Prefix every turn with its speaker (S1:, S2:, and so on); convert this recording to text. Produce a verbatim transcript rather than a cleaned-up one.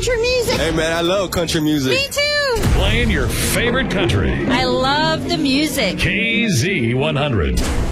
S1: country music.
S2: Hey, man, I love country music.
S1: Me too.
S3: Playing your favorite country.
S1: I love the music.
S3: K Z one hundred.